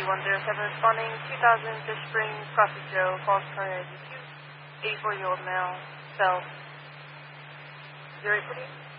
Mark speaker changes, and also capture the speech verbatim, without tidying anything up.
Speaker 1: one zero seven responding, two thousand Fish Springs, Crossing Joe, false caller I D two, eighty-four-year-old male, cell zero eight forty.